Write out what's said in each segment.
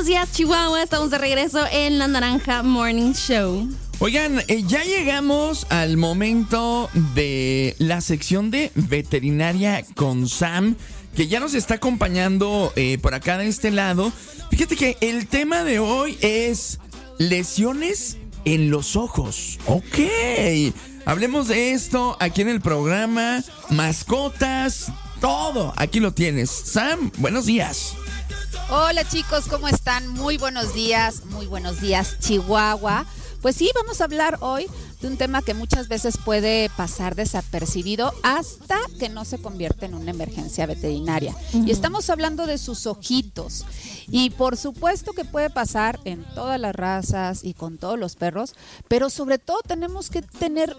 Buenos días, Chihuahua. Estamos de regreso en La Naranja Morning Show. Oigan, ya llegamos al momento de la sección de Veterinaria con Sam, que ya nos está acompañando por acá de este lado. Fíjate que el tema de hoy es lesiones en los ojos. Ok, hablemos de esto aquí en el programa. Mascotas, todo, aquí lo tienes. Sam, buenos días. Hola chicos, ¿cómo están? Muy buenos días, Chihuahua. Pues sí, vamos a hablar hoy de un tema que muchas veces puede pasar desapercibido hasta que no se convierte en una emergencia veterinaria. Y estamos hablando de sus ojitos. Y por supuesto que puede pasar en todas las razas y con todos los perros, pero sobre todo tenemos que tener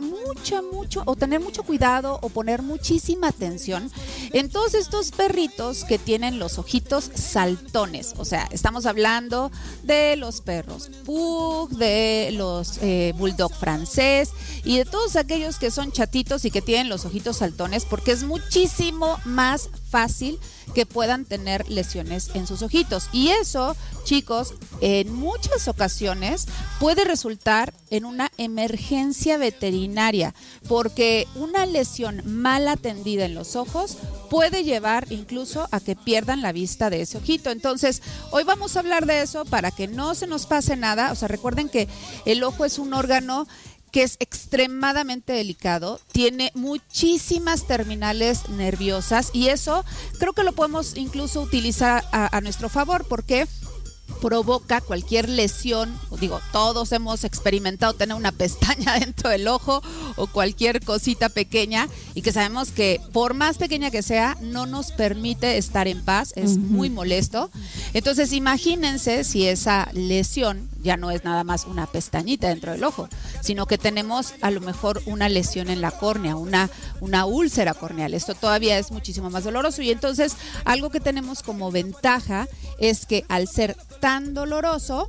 mucho cuidado o poner muchísima atención en todos estos perritos que tienen los ojitos saltones. O sea, estamos hablando de los perros pug, de los bulldog francés y de todos aquellos que son chatitos y que tienen los ojitos saltones, porque es muchísimo más fácil que puedan tener lesiones en sus ojitos. Y eso, chicos, en muchas ocasiones puede resultar en una emergencia veterinaria, porque una lesión mal atendida en los ojos puede llevar incluso a que pierdan la vista de ese ojito. Entonces, hoy vamos a hablar de eso para que no se nos pase nada. O sea, recuerden que el ojo es un órgano que es extremadamente delicado, tiene muchísimas terminales nerviosas y eso creo que lo podemos incluso utilizar a nuestro favor, porque provoca cualquier lesión. Digo, todos hemos experimentado tener una pestaña dentro del ojo o cualquier cosita pequeña y que sabemos que por más pequeña que sea no nos permite estar en paz, es muy molesto. Entonces imagínense si esa lesión ya no es nada más una pestañita dentro del ojo, sino que tenemos a lo mejor una lesión en la córnea, una úlcera corneal. Esto todavía es muchísimo más doloroso y entonces algo que tenemos como ventaja es que al ser tan doloroso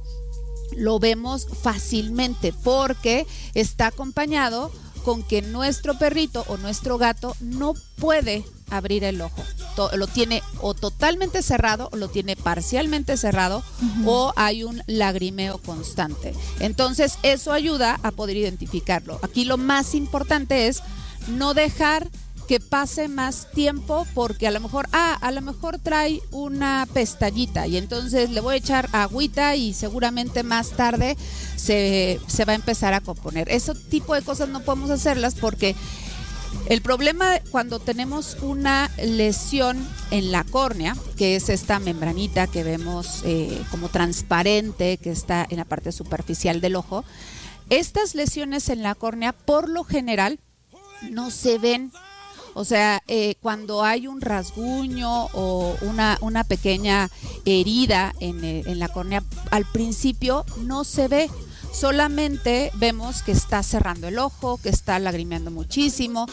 lo vemos fácilmente porque está acompañado con que nuestro perrito o nuestro gato no puede abrir el ojo. Lo tiene o totalmente cerrado o lo tiene parcialmente cerrado o hay un lagrimeo constante. Entonces eso ayuda a poder identificarlo. Aquí lo más importante es no dejar que pase más tiempo, porque a lo mejor trae una pestañita y entonces le voy a echar agüita y seguramente más tarde se va a empezar a componer. Ese tipo de cosas no podemos hacerlas porque el problema cuando tenemos una lesión en la córnea, que es esta membranita que vemos como transparente, que está en la parte superficial del ojo, estas lesiones en la córnea por lo general no se ven. O sea, cuando hay un rasguño o una pequeña herida en la córnea, al principio no se ve. Solamente vemos que está cerrando el ojo, que está lagrimeando muchísimo,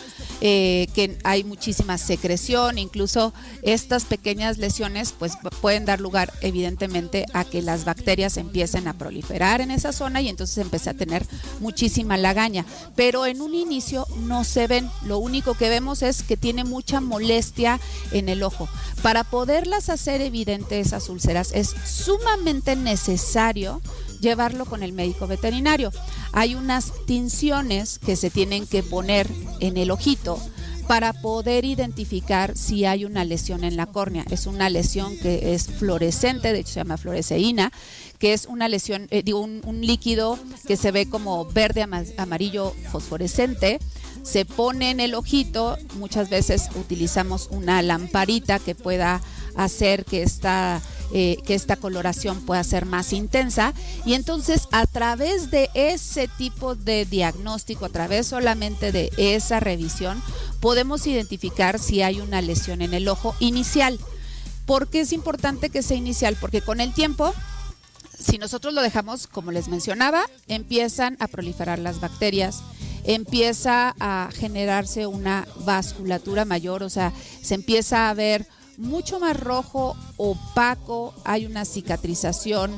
que hay muchísima secreción. Incluso estas pequeñas lesiones pues pueden dar lugar evidentemente a que las bacterias empiecen a proliferar en esa zona y entonces empieza a tener muchísima lagaña. Pero en un inicio no se ven, lo único que vemos es que tiene mucha molestia en el ojo. Para poderlas hacer evidente esas úlceras es sumamente necesario llevarlo con el médico veterinario. Hay unas tinciones que se tienen que poner en el ojito para poder identificar si hay una lesión en la córnea. Es una lesión que es fluorescente, de hecho se llama fluoresceína, que es una lesión, un líquido que se ve como verde amarillo fosforescente. Se pone en el ojito, muchas veces utilizamos una lamparita que pueda hacer que esta coloración pueda ser más intensa y entonces a través de ese tipo de diagnóstico, a través solamente de esa revisión, podemos identificar si hay una lesión en el ojo inicial. ¿Por qué es importante que sea inicial? Porque con el tiempo, si nosotros lo dejamos, como les mencionaba, empiezan a proliferar las bacterias, empieza a generarse una vasculatura mayor, o sea, se empieza a ver mucho más rojo, opaco, hay una cicatrización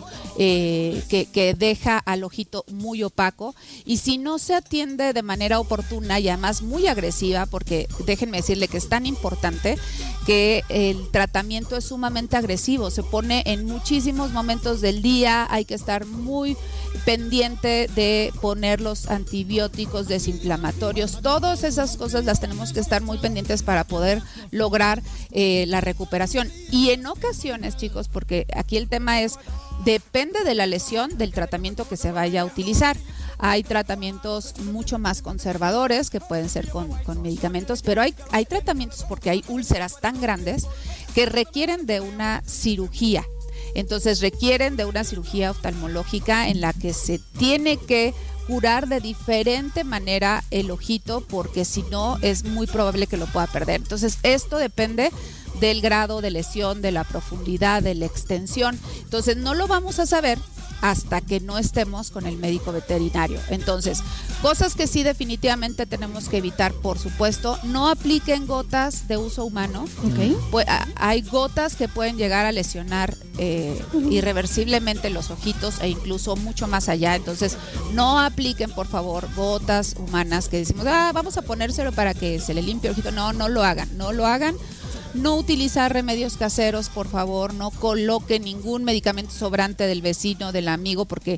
que deja al ojito muy opaco, y si no se atiende de manera oportuna y además muy agresiva, porque déjenme decirle que es tan importante que el tratamiento es sumamente agresivo, se pone en muchísimos momentos del día, hay que estar muy pendiente de poner los antibióticos desinflamatorios, todas esas cosas las tenemos que estar muy pendientes para poder lograr la recuperación. Y en ocasiones, chicos, porque aquí el tema es, depende de la lesión, del tratamiento que se vaya a utilizar. Hay tratamientos mucho más conservadores que pueden ser con medicamentos, pero hay tratamientos porque hay úlceras tan grandes que requieren de una cirugía. Entonces requieren de una cirugía oftalmológica en la que se tiene que curar de diferente manera el ojito, porque si no es muy probable que lo pueda perder. Entonces esto depende del grado de lesión, de la profundidad, de la extensión. Entonces no lo vamos a saber hasta que no estemos con el médico veterinario. Entonces, cosas que sí definitivamente tenemos que evitar, por supuesto, no apliquen gotas de uso humano. Ok. Pues, hay gotas que pueden llegar a lesionar irreversiblemente los ojitos e incluso mucho más allá. Entonces, no apliquen, por favor, gotas humanas que decimos, vamos a ponérselo para que se le limpie el ojito. No, no lo hagan, no lo hagan. No utilizar remedios caseros, por favor, no coloquen ningún medicamento sobrante del vecino, del amigo, porque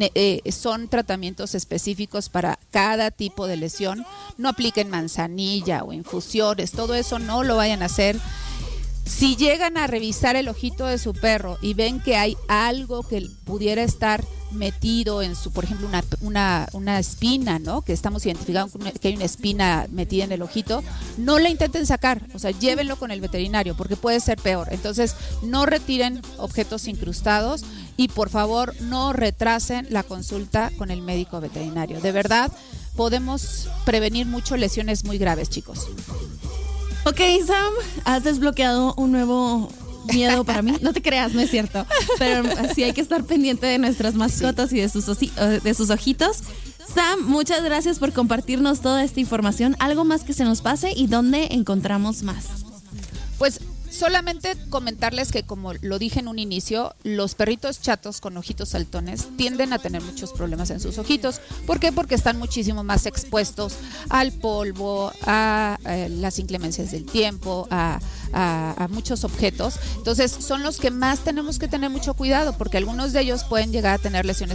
son tratamientos específicos para cada tipo de lesión. No apliquen manzanilla o infusiones, todo eso no lo vayan a hacer. Si llegan a revisar el ojito de su perro y ven que hay algo que pudiera estar metido en su, por ejemplo, una espina, ¿no? Que estamos identificando que hay una espina metida en el ojito, no la intenten sacar, o sea, llévenlo con el veterinario porque puede ser peor. Entonces, no retiren objetos incrustados y por favor no retrasen la consulta con el médico veterinario. De verdad, podemos prevenir mucho lesiones muy graves, chicos. Ok, Sam, has desbloqueado un nuevo miedo para mí. No te creas, no es cierto. Pero sí hay que estar pendiente de nuestras mascotas y de sus ojitos. Sam, muchas gracias por compartirnos toda esta información. ¿Algo más que se nos pase y dónde encontramos más? Pues solamente comentarles que, como lo dije en un inicio, los perritos chatos con ojitos saltones tienden a tener muchos problemas en sus ojitos. ¿Por qué? Porque están muchísimo más expuestos al polvo, a las inclemencias del tiempo, a muchos objetos. Entonces son los que más tenemos que tener mucho cuidado, porque algunos de ellos pueden llegar a tener lesiones